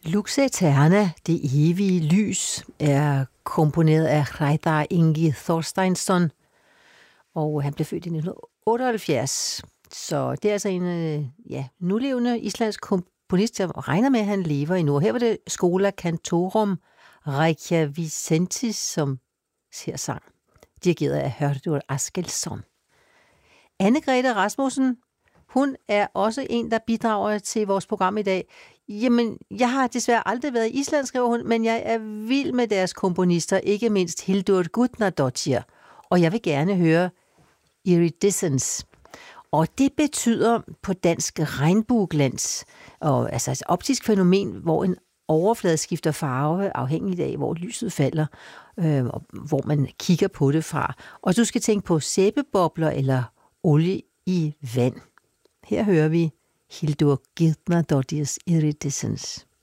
Lux Aeterna, det evige lys, er komponeret af Reidar Ingi Thorsteinsson, og han blev født i 1978. Så det er altså en nulevende islandsk komponist, jeg regner med, at han lever endnu. Her var det Schola Cantorum Reykjavicensis, som her sang, dirigeret af Hörður Askelsson. Anne-Grethe Rasmussen, hun er også en, der bidrager til vores program i dag. Jamen, jeg har desværre aldrig været i Island, skriver hun, men jeg er vild med deres komponister, ikke mindst Hildur Gudnadottir, og jeg vil gerne høre Iridescence. Og det betyder på dansk regnbueglans, og altså et optisk fænomen, hvor en overflade skifter farve, afhængigt af, hvor lyset falder, og hvor man kigger på det fra. Og du skal tænke på sæbebobler eller olie i vand. Her hører vi Hildur Gudnadottirs Iridescence.